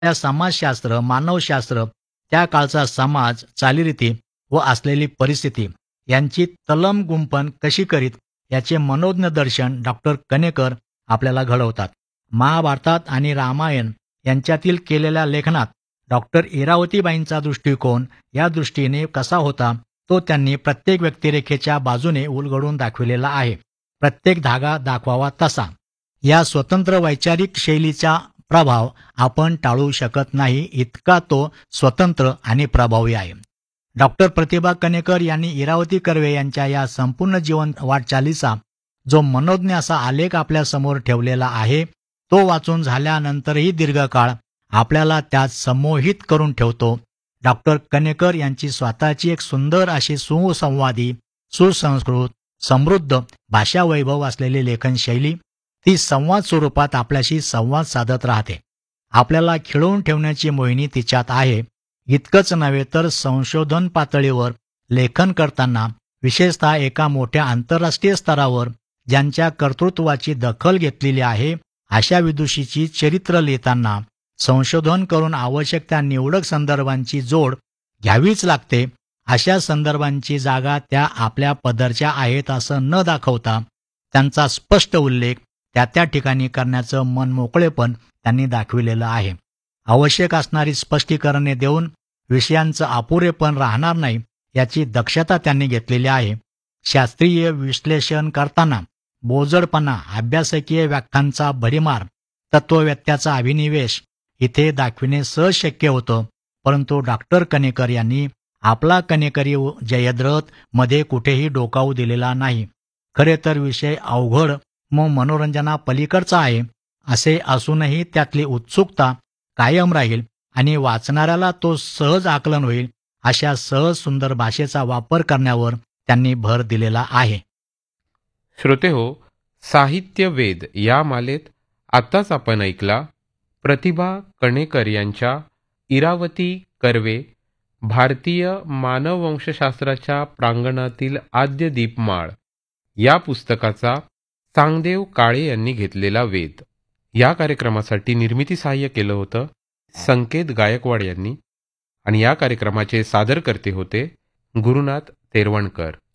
त्या समाजशास्त्र, मानवशास्त्र, त्या काळचा समाज, चालीरीती व असलेली परिस्थिती यांची तलम गुंफण कशी करीत याचे मनोज्ञ दर्शन डॉक्टर कणेकर आपल्याला घडवतात. महाभारतात आणि रामायण यांच्यातील केलेल्या लेखनात डॉक्टर इरावतीबाईंचा दृष्टिकोन या दृष्टीने कसा होता तो त्यांनी प्रत्येक व्यक्तिरेखेच्या बाजूने उलगडून दाखविलेला आहे. प्रत्येक धागा दाखवावा तसा. या स्वतंत्र वैचारिक शैलीचा प्रभाव आपण टाळू शकत नाही, इतका तो स्वतंत्र आणि प्रभावी आहे. डॉक्टर प्रतिभा कणेकर यांनी इरावती कर्वे यांच्या या संपूर्ण जीवन वाटचालीचा जो मनोज्ञ असा आलेख आपल्या समोर ठेवलेला आहे तो वाचून झाल्यानंतरही दीर्घकाळ आपल्याला त्यात संमोहित करून ठेवतो. डॉक्टर कणेकर यांची स्वतःची एक सुंदर अशी सुसंवादी, सुसंस्कृत, समृद्ध भाषा वैभव असलेली लेखन शैली ती संवाद स्वरूपात आपल्याशी संवाद साधत राहते. आपल्याला खिळवून ठेवण्याची मोहिनी तिच्यात आहे. इतकंच नव्हे तर संशोधन पातळीवर लेखन करताना, विशेषतः एका मोठ्या आंतरराष्ट्रीय स्तरावर ज्यांच्या कर्तृत्वाची दखल घेतलेली आहे अशा विदुषीची चरित्र लिहिताना संशोधन करून आवश्यक त्या निवडक संदर्भांची जोड घ्यावीच लागते. अशा संदर्भांची जागा त्या आपल्या पदरच्या आहेत असं न दाखवता त्यांचा स्पष्ट उल्लेख त्या त्या ठिकाणी करण्याचं मनमोकळेपण त्यांनी दाखविलेलं आहे. आवश्यक असणारी स्पष्टीकरणे देऊन विषयांचं अपुरेपण राहणार नाही याची दक्षता त्यांनी घेतलेली आहे. शास्त्रीय विश्लेषण करताना बोजडपणा, अभ्यासकीय व्याख्यांचा भडीमार, तत्ववेत्याचा अभिनिवेश इथे दाखविणे सहज शक्य होतं. परंतु डॉक्टर कणेकर यांनी आपला कणेकरी जयद्रथ मध्ये कुठेही डोकावू दिलेला नाही. खरे तर विषय अवघड व मनोरंजनापलीकडचा आहे असे असूनही त्यातली उत्सुकता कायम राहील आणि वाचणाऱ्याला तो सहज आकलन होईल अशा सहज सुंदर भाषेचा वापर करण्यावर त्यांनी भर दिलेला आहे. श्रोतेहो, साहित्य वेद या मालेत आत्ताच आपण ऐकला प्रतिभा कणेकर यांच्या इरावती कर्वे भारतीय मानववंशशास्त्राच्या प्रांगणातील आद्य दीपमाळ या पुस्तकाचा सांगदेव काळे यांनी घेतलेला वेध. या कार्यक्रमासाठी निर्मिती सहाय्य केलं होतं संकेत गायकवाड यांनी आणि या कार्यक्रमाचे सादरकर्ते होते गुरुनाथ तेरवणकर.